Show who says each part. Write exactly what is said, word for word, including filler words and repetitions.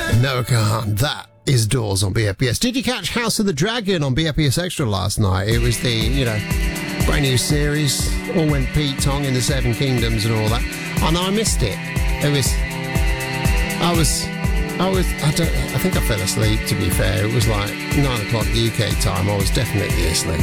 Speaker 1: Noah Kahan, that is Doors on B F B S. Did you catch House of the Dragon on B F B S Extra last night? It was the, you know, brand new series, all went Pete Tong in the Seven Kingdoms and all that. And I missed it. It was, I was, I was, I don't, I think I fell asleep, to be fair. It was like nine o'clock U K time. I was definitely asleep.